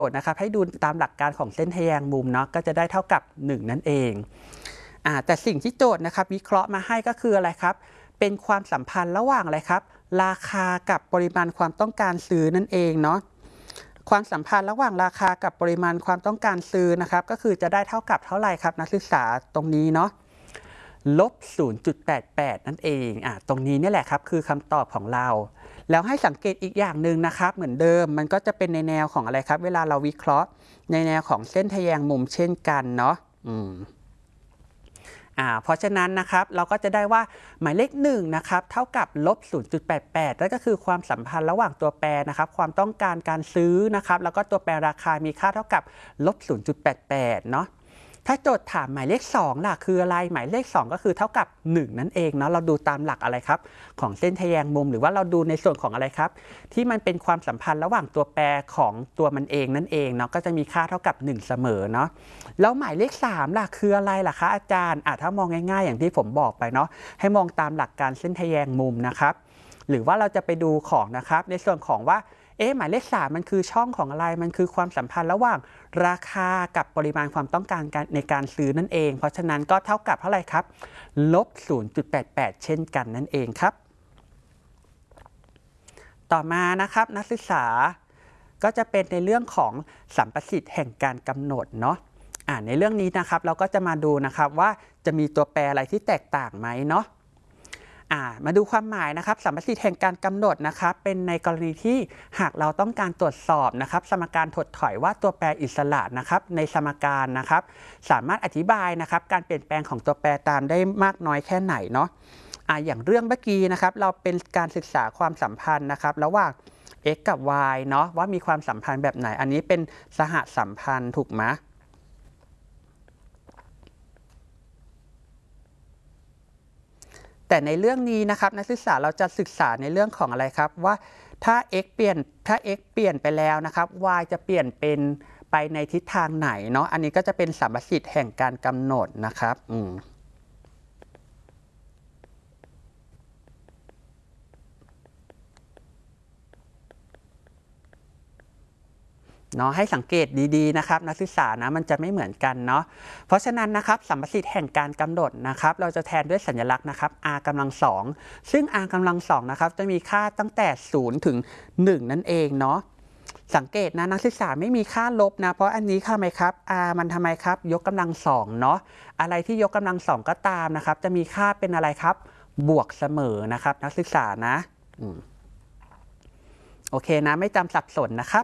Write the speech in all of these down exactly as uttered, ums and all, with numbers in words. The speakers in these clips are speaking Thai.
ทย์นะครับให้ดูตามหลักการของเส้นทะแยงมุมเนาะก็จะได้เท่ากับหนึ่งนั่นเองอ่าแต่สิ่งที่โจทย์นะครับวิเคราะห์มาให้ก็คืออะไรครับเป็นความสัมพันธ์ระหว่างอะไรครับราคากับปริมาณความต้องการซื้อนั่นเองเนาะความสัมพันธ์ระหว่างราคากับปริมาณความต้องการซื้อนะครับก็คือจะได้เท่ากับเท่าไหร่ครับนักศึกษาตรงนี้เนาะลบ ศูนย์จุดแปดแปด นั่นเองอ่ะตรงนี้นี่แหละครับคือคำตอบของเราแล้วให้สังเกตอีกอย่างหนึ่งนะครับเหมือนเดิมมันก็จะเป็นในแนวของอะไรครับเวลาเราวิเคราะห์ในแนวของเส้นทะแยงมุมเช่นกันเนาะอืมอ่าเพราะฉะนั้นนะครับเราก็จะได้ว่าหมายเลขหนึ่งนะครับเท่ากับลบ ศูนย์จุดแปดแปด นั่นก็คือความสัมพันธ์ระหว่างตัวแปรนะครับความต้องการการซื้อนะครับแล้วก็ตัวแปรราคามีค่าเท่ากับลบ ศูนย์จุดแปดแปด เนาะถ้าโจทย์ถามหมายเลขสองล่ะคืออะไรหมายเลขสองก็คือเท่ากับหนึ่งนั่นเองเนาะเราดูตามหลักอะไรครับของเส้นทะแยงมุมหรือว่าเราดูในส่วนของอะไรครับที่มันเป็นความสัมพันธ์ระหว่างตัวแปรของตัวมันเองนั่นเองเนาะก็จะมีค่าเท่ากับหนึ่งเสมอเนาะแล้วหมายเลขสามล่ะคืออะไรล่ะคะอาจารย์อ่ะถ้ามองง่ายๆอย่างที่ผมบอกไปเนาะให้มองตามหลักการเส้นทะแยงมุมนะครับหรือว่าเราจะไปดูของนะครับในส่วนของว่าเอ๊ะหมายเลขสามมันคือช่องของอะไรมันคือความสัมพันธ์ระหว่างราคากับปริมาณความต้องการในการซื้อนั่นเองเพราะฉะนั้นก็เท่ากับเท่าไหร่ครับลบ ศูนย์จุดแปดแปด เช่นกันนั่นเองครับต่อมานะครับนักศึกษาก็จะเป็นในเรื่องของสัมประสิทธิ์แห่งการกำหนดเนาะอ่าในเรื่องนี้นะครับเราก็จะมาดูนะครับว่าจะมีตัวแปรอะไรที่แตกต่างไหมเนาะมาดูความหมายนะครับสัมประสิทธิ์แห่งการกำหนดนะครับเป็นในกรณีที่หากเราต้องการตรวจสอบนะครับสมการถดถอยว่าตัวแปรอิสระนะครับในสมการนะครับสามารถอธิบายนะครับการเปลี่ยนแปลงของตัวแปรตามได้มากน้อยแค่ไหนเนาะอ่าอย่างเรื่องเมื่อกี้นะครับเราเป็นการศึกษาความสัมพันธ์นะครับระหว่าง x กับ y เนาะว่ามีความสัมพันธ์แบบไหนอันนี้เป็นสหสัมพันธ์ถูกไหมแต่ในเรื่องนี้นะครับนักศึกษาเราจะศึกษาในเรื่องของอะไรครับว่าถ้า x เปลี่ยนถ้า x เปลี่ยนไปแล้วนะครับ y จะเปลี่ยนเป็นไปในทิศทางไหนเนาะอันนี้ก็จะเป็นสัมประสิทธิ์แห่งการกำหนดนะครับอืมเนาะให้สังเกตดีๆนะครับนักศึกษานะมันจะไม่เหมือนกันเนาะเพราะฉะนั้นนะครับสัมประสิทธิ์แห่งการกำหนดนะครับเราจะแทนด้วยสัญลักษณ์นะครับ r กำลังสองซึ่ง r กำลังสองนะครับจะมีค่าตั้งแต่ศูนย์ถึงหนึ่งนั่นเองเนาะสังเกตนะนักศึกษาไม่มีค่าลบนะเพราะอันนี้ค่ะไหมครับ r มันทำไมครับยกกำลังสองเนาะอะไรที่ยกกำลังสองก็ตามนะครับจะมีค่าเป็นอะไรครับบวกเสมอนะครับนักศึกษานะโอเคนะไม่จำสับสนนะครับ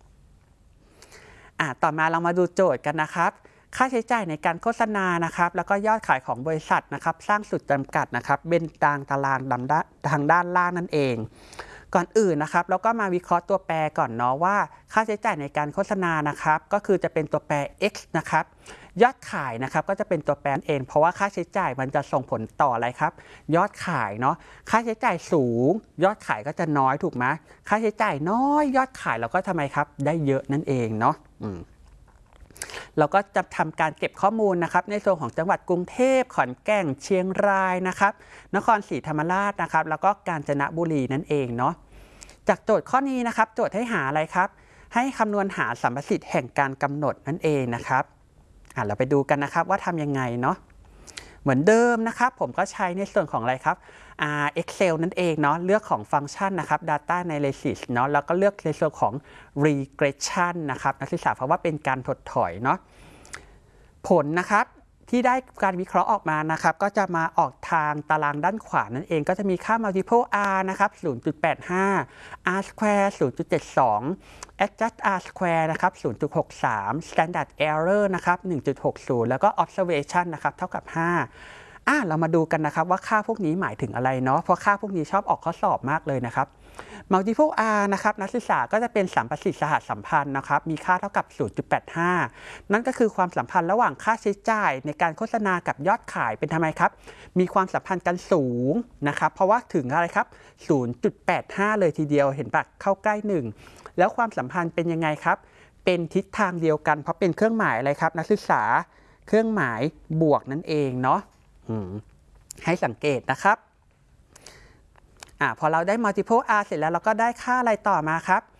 อ่าต่อมาเรามาดูโจทย์กันนะครับค่าใช้จ่ายในการโฆษณานะครับแล้วก็ยอดขายของบริษัทนะครับสร้างสุดจำกัดนะครับเป็นตางตารางทางด้านล่างนั่นเองก่อนอื่นนะครับเราก็มาวิเคราะห์ตัวแปรก่อนเนาะว่าค่าใช้จ่ายในการโฆษณานะครับก็คือจะเป็นตัวแปร x นะครับยอดขายนะครับก็จะเป็นตัวแปรเองเพราะว่าค่าใช้จ่ายมันจะส่งผลต่ออะไรครับยอดขายเนาะค่าใช้จ่ายสูงยอดขายก็จะน้อยถูกไหมค่าใช้จ่ายน้อยยอดขายเราก็ทำไมครับได้เยอะนั่นเองเนาะเราก็จะทำการเก็บข้อมูลนะครับในส่วนของจังหวัดกรุงเทพขอนแก่นเชียงรายนะครับนครศรีธรรมราชนะครับแล้วก็กาญจนบุรีนั่นเองเนาะจากโจทย์ข้อนี้นะครับโจทย์ให้หาอะไรครับให้คำนวณหาสัมประสิทธิ์แห่งการกำหนดนั่นเองนะครับอ่ะเราไปดูกันนะครับว่าทำยังไงเนาะเหมือนเดิมนะครับผมก็ใช้ในส่วนของอะไรครับ Excel นั่นเองเนาะเลือกของฟังก์ชันนะครับ Data Analysis เนาะแล้วก็เลือกในส่วนของ Regression นะครับนักศึกษาเพราะว่าเป็นการถดถอยเนาะผลนะครับที่ได้การวิเคราะห์ออกมานะครับก็จะมาออกทางตารางด้านขวานั่นเองก็จะมีค่า multiple r นะครับ ศูนย์จุดแปดห้า r square ศูนย์จุดเจ็ดสอง adjust r square นะครับ ศูนย์จุดหกสาม standard error นะครับ หนึ่งจุดหกศูนย์ แล้วก็ observation นะครับเท่ากับห้าอ่ะเรามาดูกันนะครับว่าค่าพวกนี้หมายถึงอะไรเนาะเพราะค่าพวกนี้ชอบออกข้อสอบมากเลยนะครับ multiple r นะครับนักศึกษาก็จะเป็นสัมประสิทธิ์สหสัมพันธ์นะครับมีค่าเท่ากับ ศูนย์จุดแปดห้า นั่นก็คือความสัมพันธ์ระหว่างค่าใช้จ่ายในการโฆษณากับยอดขายเป็นทำไมครับมีความสัมพันธ์กันสูงนะครับเพราะว่าถึงอะไรครับ ศูนย์จุดแปดห้า เลยทีเดียวเห็นปะเข้าใกล้หนึ่งแล้วความสัมพันธ์เป็นยังไงครับเป็นทิศทางเดียวกันเพราะเป็นเครื่องหมายอะไรครับนักศึกษาเครื่องหมายบวกนั่นเองเนาะให้สังเกตนะครับอ่าพอเราได้ multiple r เสร็จแล้วเราก็ได้ค่าอะไรต่อมาครับ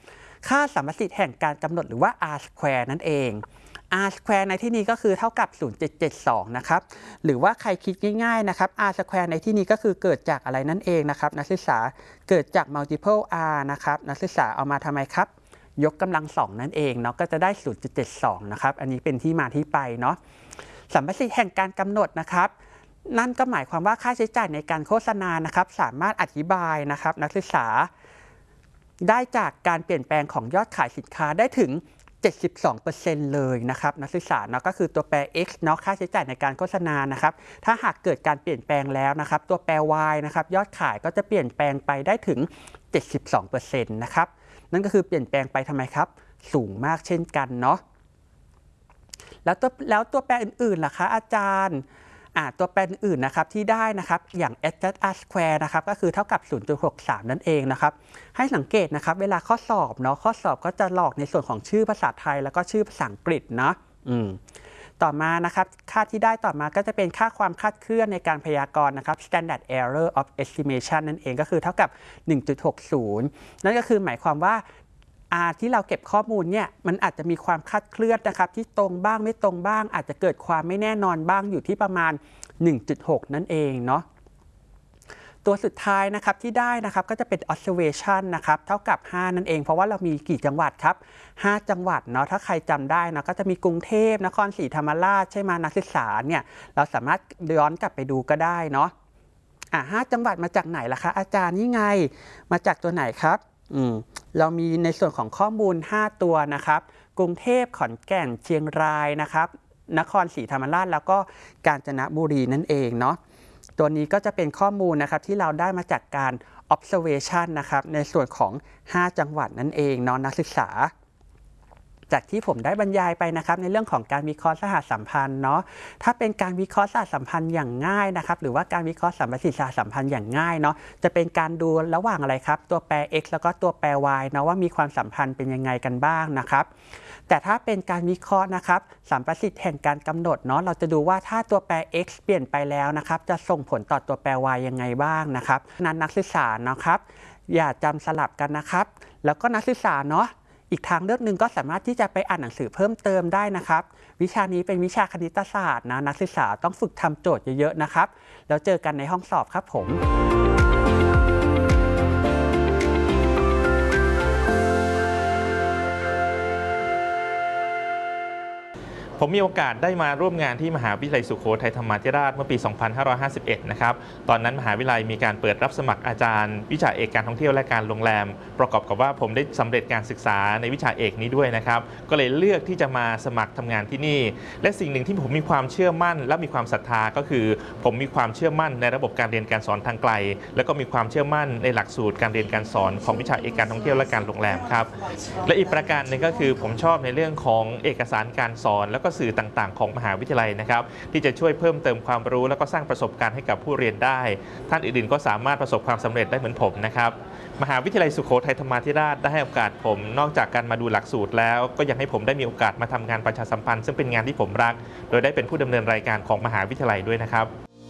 ค่าสัมประสิทธิ์แห่งการกำหนดหรือว่า R square นั่นเอง R square ในที่นี้ก็คือเท่ากับ ศูนย์จุดเจ็ดเจ็ดสอง นะครับหรือว่าใครคิดง่ายๆนะครับ R square ในที่นี้ก็คือเกิดจากอะไรนั่นเองนะครับนักศึกษาเกิดจาก multiple R นะครับนักศึกษาเอามาทำไมครับยกกำลังสองนั่นเองเนาะก็จะได้ ศูนย์จุดเจ็ดสอง นะครับอันนี้เป็นที่มาที่ไปเนาะสัมประสิทธิ์แห่งการกำหนดนะครับนั่นก็หมายความว่าค่าใช้จ่ายในการโฆษณานะครับสามารถอธิบายนะครับนักศึกษาได้จากการเปลี่ยนแปลงของยอดขายสินค้าได้ถึง เจ็ดสิบสองเปอร์เซ็นต์ เลยนะครับนักศึกษาเนาะก็คือตัวแปร x เนาะค่าใช้จ่ายในการโฆษณานะครับถ้าหากเกิดการเปลี่ยนแปลงแล้วนะครับตัวแปร y นะครับยอดขายก็จะเปลี่ยนแปลงไปได้ถึง เจ็ดสิบสองเปอร์เซ็นต์ นะครับนั่นก็คือเปลี่ยนแปลงไปทำไมครับสูงมากเช่นกันเนาะแล้วตัวแล้วตัวแปรอื่นๆล่ะคะอาจารย์อ่าตัวแปรอื่นๆนะครับที่ได้นะครับอย่าง adjust r square นะครับก็คือเท่ากับ ศูนย์จุดหกสาม นั่นเองนะครับให้สังเกตนะครับเวลาข้อสอบเนาะข้อสอบก็จะหลอกในส่วนของชื่อภาษาไทยแล้วก็ชื่อภาษาอังกฤษเนาะอืมต่อมานะครับค่าที่ได้ต่อมาก็จะเป็นค่าความคลาดเคลื่อนในการพยากรณ์นะครับ standard error of estimation นั่นเองก็คือเท่ากับ หนึ่งจุดหกศูนย์ นั่นก็คือหมายความว่าR ที่เราเก็บข้อมูลเนี่ยมันอาจจะมีความคลาดเคลื่อนนะครับที่ตรงบ้างไม่ตรงบ้างอาจจะเกิดความไม่แน่นอนบ้างอยู่ที่ประมาณ หนึ่งจุดหก นั่นเองเนาะตัวสุดท้ายนะครับที่ได้นะครับก็จะเป็น observation นะครับเท่ากับห้านั่นเองเพราะว่าเรามีกี่จังหวัดครับห้าจังหวัดเนาะถ้าใครจำได้นะก็จะมีกรุงเทพนครศรีธรรมราชใช่ไหมนักศึกษาเนี่ยเราสามารถย้อนกลับไปดูก็ได้เนาะอ่ะห้าจังหวัดมาจากไหนล่ะคะอาจารย์นี่ไงมาจากตัวไหนครับอืมเรามีในส่วนของข้อมูลห้าตัวนะครับกรุงเทพขอนแก่นเชียงรายนะครับนครศรีธรรมราชแล้วก็กาญจนบุรีนั่นเองเนาะตัวนี้ก็จะเป็นข้อมูลนะครับที่เราได้มาจากการ observation นะครับในส่วนของห้าจังหวัดนั่นเองเนาะนักศึกษาจากที่ผมได้บรรยายไปนะครับในเรื่องของการวิเคราะห์สหสัมพันธ์เนาะถ้าเป็นการวิเคราะห์สหสัมพันธ์อย่างง่ายนะครับหรือว่าการวิเคราะห์สัมประสิทธิ์สหสัมพันธ์อย่างง่ายเนาะจะเป็นการดูระหว่างอะไรครับตัวแปร x แล้วก็ตัวแปร y เนาะว่ามีความสัมพันธ์เป็นยังไงกันบ้างนะครับแต่ถ้าเป็นการวิเคราะห์นะครับสัมประสิทธิ์แห่งการกำหนดเนาะเราจะดูว่าถ้าตัวแปร x เปลี่ยนไปแล้วนะครับจะส่งผลต่อตัวแปร y ยังไงบ้างนะครับนั้นนักศึกษาเนาะครับอย่าจำสลับกันนะครับแล้วก็นักศึกษาเนาะอีกทางเลือกหนึ่งก็สามารถที่จะไปอ่านหนังสือเพิ่มเติมได้นะครับวิชานี้เป็นวิชาคณิตศาสตร์นะนักศึกษาต้องฝึกทำโจทย์เยอะๆนะครับแล้วเจอกันในห้องสอบครับผมผมมีโอกาสได้มาร่วมงานที่มหาวิทยาลัยสุโขทัยธรรมาธิราชเมื่อปี สองพันห้าร้อยห้าสิบเอ็ด นะครับตอนนั้นมหาวิทยาลัยมีการเปิดรับสมัครอาจารย์วิชาเอกการท่องเที่ยวและการโรงแรมประกอบกับว่าผมได้สำเร็จการศึกษาในวิชาเอกนี้ด้วยนะครับก็เลยเลือกที่จะมาสมัครทำงานที่นี่และสิ่งหนึ่งที่ผมมีความเชื่อมั่นและมีความศรัทธาก็คือผมมีความเชื่อมั่นในระบบการเรียนการสอนทางไกลแล้วก็มีความเชื่อมั่นในหลักสูตรการเรียนการสอนของวิชาเอกการท่องเที่ยวและการโรงแรมครับและอีกประการหนึ่งก็คือผมชอบในเรื่องของเอกสารการสอนแล้วก็สื่อต่างๆของมหาวิทยาลัยนะครับที่จะช่วยเพิ่มเติมความรู้แล้วก็สร้างประสบการณ์ให้กับผู้เรียนได้ท่านอื่นๆก็สามารถประสบความสำเร็จได้เหมือนผมนะครับมหาวิทยาลัยสุโขทัยธรรมาธิราชได้ให้โอกาสผมนอกจากการมาดูหลักสูตรแล้วก็ยังให้ผมได้มีโอกาสมาทำงานประชาสัมพันธ์ซึ่งเป็นงานที่ผมรักโดยได้เป็นผู้ดำเนินรายการของมหาวิทยาลัยด้วยนะครับ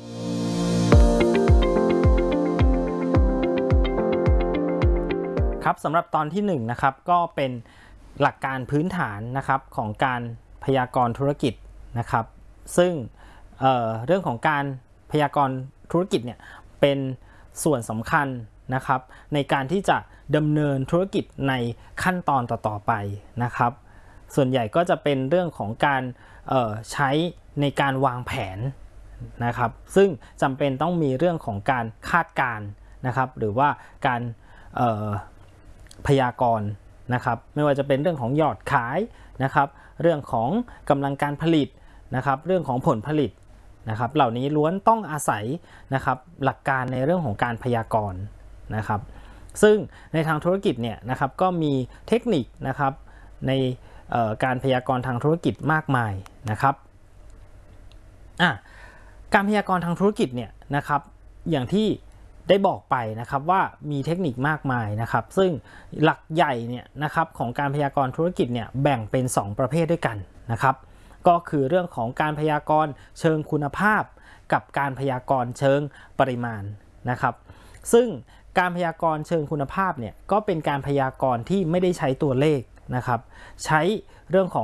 ครับสำหรับตอนที่หนึ่งนะครับก็เป็นหลักการพื้นฐานนะครับของการพยากรณ์ธุรกิจนะครับซึ่ง เอ่อ เรื่องของการพยากรณ์ธุรกิจเนี่ยเป็นส่วนสำคัญนะครับในการที่จะดำเนินธุรกิจในขั้นตอนต่อๆไปนะครับส่วนใหญ่ก็จะเป็นเรื่องของการเอ่อใช้ในการวางแผนนะครับซึ่งจำเป็นต้องมีเรื่องของการคาดการณ์นะครับหรือว่าการเอ่อพยากรณ์นะครับไม่ว่าจะเป็นเรื่องของยอดขายนะครับเรื่องของกำลังการผลิตนะครับเรื่องของผลผลิตนะครับเหล่านี้ล้วนต้องอาศัยนะครับหลักการในเรื่องของการพยากรณ์นะครับซึ่งในทางธุรกิจเนี่ยนะครับก็มีเทคนิคนะครับในการพยากรณ์ทางธุรกิจมากมายนะครับอ่ะการพยากรณ์ทางธุรกิจเนี่ยนะครับอย่างที่ได้บอกไปนะครับว่ามีเทคนิคมากมายนะครับซึ่งหลักใหญ่เนี่ยนะครับของการพยากรณ์ธุรกิจเนี่ยแบ่งเป็นสองประเภทด้วยกันนะครับก็คือเรื่องของการพยากรณ์เชิงคุณภาพกับการพยากรณ์เชิงปริมาณนะครับซึ่งการพยากรณ์เชิงคุณภาพเนี่ยก็เป็นการพยากรณ์ที่ไม่ได้ใช้ตัวเลขนะครับใช้เรื่องของ